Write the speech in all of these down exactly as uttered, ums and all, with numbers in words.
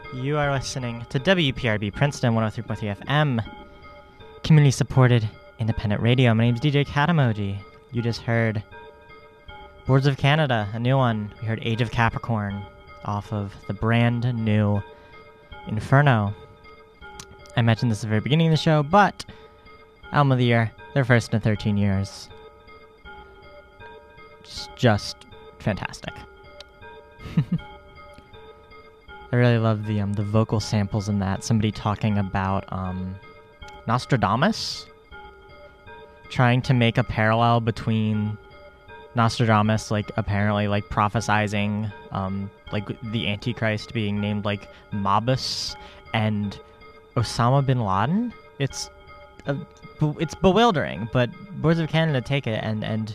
You are listening to W P R B Princeton one oh three point three F M, community-supported independent radio. My name's D J Catamoji. You just heard Boards of Canada, a new one. We heard Age of Capricorn off of the brand new Inferno. I mentioned this at the very beginning of the show, but album of the year, their first in thirteen years. It's just fantastic. I really love the um the vocal samples in that. Somebody talking about um Nostradamus, trying to make a parallel between Nostradamus, like apparently like prophesizing um like the Antichrist being named like Mabus, and Osama bin Laden. It's a, it's bewildering, but Boards of Canada take it and and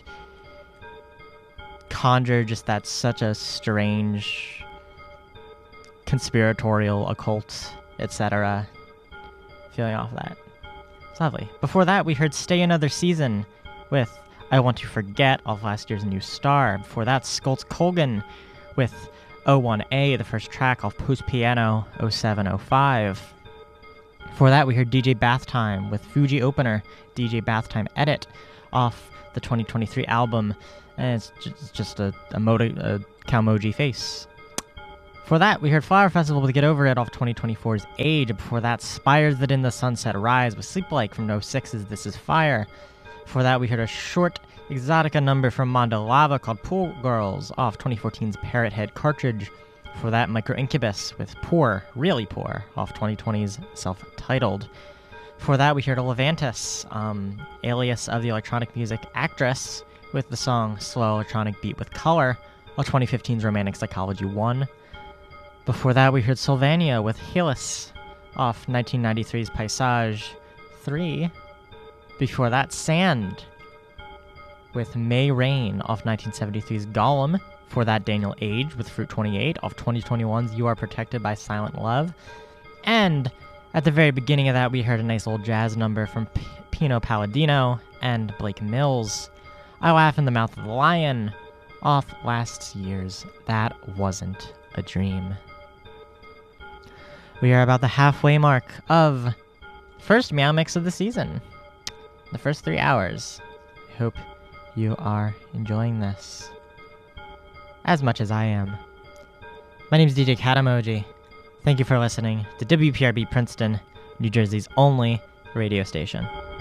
conjure just that such a strange conspiratorial, occult, et cetera feeling off of that. It's lovely. Before that, we heard Stay Another Season with I Want to Forget off last year's New Star. Before that, Skulls Colgan with oh one A, the first track off Post Piano oh seven oh five. Before that, we heard D J Bath Time with Fuji Opener, D J Bath Time Edit off the twenty twenty-three album. And it's just, just a, a, modi- a Calmoji face. Before that, we heard Flower Festival with Get Over It off twenty twenty-four's Age. Before that, Spires That in the Sunset Rise with Sleep Like from oh six's This Is Fire. Before that, we heard a short Exotica number from Mondo Lava called Pool Girls off twenty fourteen's Parrot Head Cartridge. Before that, Micro Incubus with Poor, Really Poor off twenty twenty's Self-Titled. Before that, we heard a Levantis, um, alias of the electronic music actress, with the song Slow Electronic Beat with Color off twenty fifteen's Romantic Psychology one. Before that, we heard Sylvania with Hillis off nineteen ninety-three's Paysage three. Before that, Sand with May Rain off nineteen seventy-three's Gollum. Before that, Daniel Age with Fruit twenty-eight off twenty twenty-one's You Are Protected by Silent Love. And at the very beginning of that, we heard a nice old jazz number from P- Pino Palladino and Blake Mills. I Laugh in the Mouth of the Lion off last year's That Wasn't a Dream. We are about the halfway mark of first Meow Mix of the season. The first three hours. I hope you are enjoying this as much as I am. My name is D J Catamoji. Thank you for listening to W P R B Princeton, New Jersey's only radio station.